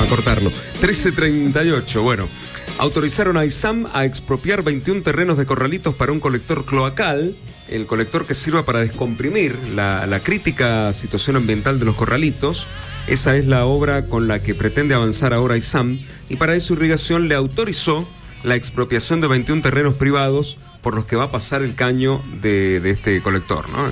a cortarlo. 13:38, bueno. Autorizaron a ISAM a expropiar 21 terrenos de Corralitos para un colector cloacal, el colector que sirva para descomprimir la crítica situación ambiental de los Corralitos. Esa es la obra con la que pretende avanzar ahora ISAM, y para eso Irrigación le autorizó la expropiación de 21 terrenos privados por los que va a pasar el caño de este colector, ¿no?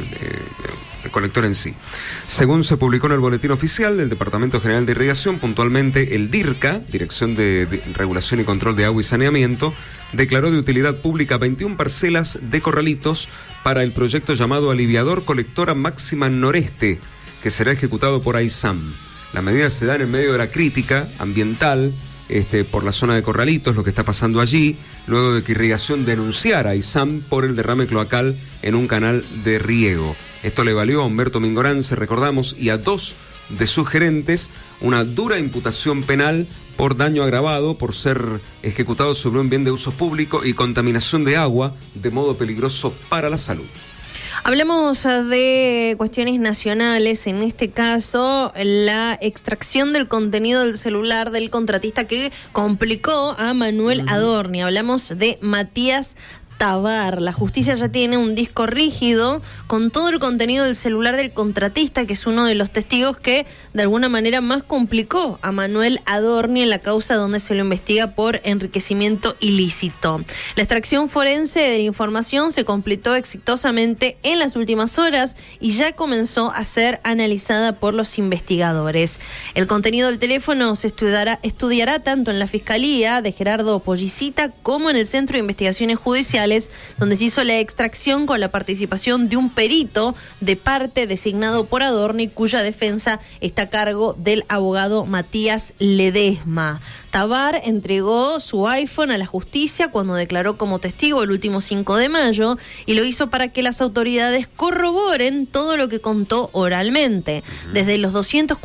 El colector en sí. Según se publicó en el boletín oficial del Departamento General de Irrigación, puntualmente el DIRCA, Dirección de Regulación y Control de Agua y Saneamiento, declaró de utilidad pública 21 parcelas de Corralitos para el proyecto llamado Aliviador Colectora Máxima Noreste, que será ejecutado por ISAM. La medida se da en medio de la crítica ambiental por la zona de Corralitos, lo que está pasando allí, luego de que Irrigación denunciara a ISAM por el derrame cloacal en un canal de riego. Esto le valió a Humberto Mingorance, recordamos, y a 2 de sus gerentes una dura imputación penal por daño agravado por ser ejecutado sobre un bien de uso público y contaminación de agua de modo peligroso para la salud. Hablemos de cuestiones nacionales, en este caso la extracción del contenido del celular del contratista que complicó a Manuel Adorni. Hablamos de Matías Tabar. La justicia ya tiene un disco rígido con todo el contenido del celular del contratista, que es uno de los testigos que de alguna manera más complicó a Manuel Adorni en la causa donde se lo investiga por enriquecimiento ilícito. La extracción forense de la información se completó exitosamente en las últimas horas y ya comenzó a ser analizada por los investigadores. El contenido del teléfono se estudiará tanto en la Fiscalía de Gerardo Pollicita como en el Centro de Investigaciones Judiciales, donde se hizo la extracción con la participación de un perito de parte designado por Adorni, cuya defensa está a cargo del abogado Matías Ledesma. Tabar entregó su iPhone a la justicia cuando declaró como testigo el último 5 de mayo y lo hizo para que las autoridades corroboren todo lo que contó oralmente. Desde los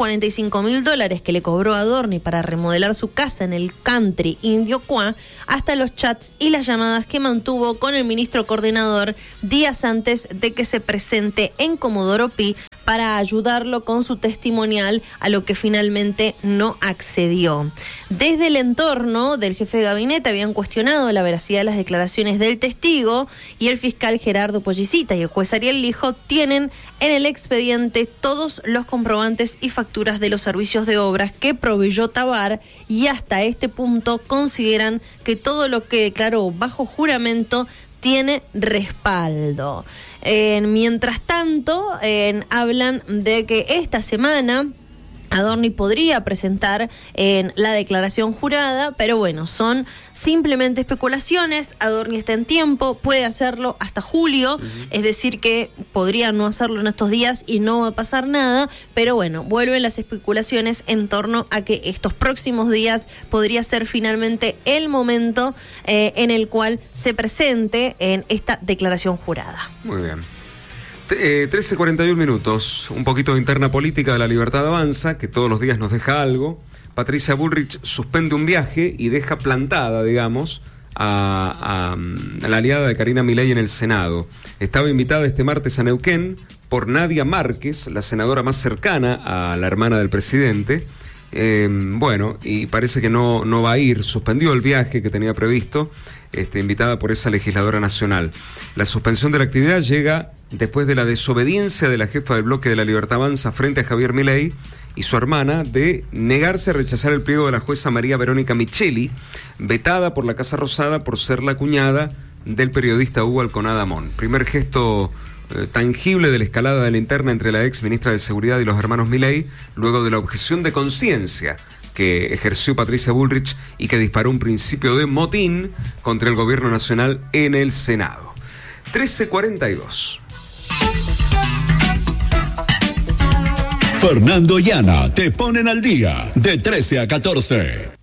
$245,000 que le cobró Adorni para remodelar su casa en el country Indio Cuá, hasta los chats y las llamadas que mantuvo con el ministro coordinador días antes de que se presente en Comodoro Pi para ayudarlo con su testimonial, a lo que finalmente no accedió. Desde el entorno del jefe de gabinete habían cuestionado la veracidad de las declaraciones del testigo, y el fiscal Gerardo Pollicita y el juez Ariel Lijo tienen en el expediente todos los comprobantes y facturas de los servicios de obras que proveyó Tabar, y hasta este punto consideran que todo lo que declaró bajo juramento tiene respaldo. Mientras tanto, hablan de que esta semana Adorni podría presentar la declaración jurada, pero bueno, son simplemente especulaciones. Adorni está en tiempo, puede hacerlo hasta julio, es decir que podría no hacerlo en estos días y no va a pasar nada, pero bueno, vuelven las especulaciones en torno a que estos próximos días podría ser finalmente el momento en el cual se presente en esta declaración jurada. Muy bien. 13:41, un poquito de interna política de La Libertad Avanza, que todos los días nos deja algo. Patricia Bullrich suspende un viaje y deja plantada, digamos, a la aliada de Karina Milei en el Senado. Estaba invitada este martes a Neuquén por Nadia Márquez, la senadora más cercana a la hermana del presidente. Y parece que no va a ir, suspendió el viaje que tenía previsto, invitada por esa legisladora nacional. La suspensión de la actividad llega después de la desobediencia de la jefa del bloque de La Libertad Avanza frente a Javier Milei y su hermana de negarse a rechazar el pliego de la jueza María Verónica Micheli, vetada por la Casa Rosada por ser la cuñada del periodista Hugo Alconada Amón. Primer gesto tangible de la escalada de la interna entre la ex ministra de Seguridad y los hermanos Milei, luego de la objeción de conciencia que ejerció Patricia Bullrich y que disparó un principio de motín contra el gobierno nacional en el Senado. 13:42. Fernando y Ana te ponen al día de 13 a 14.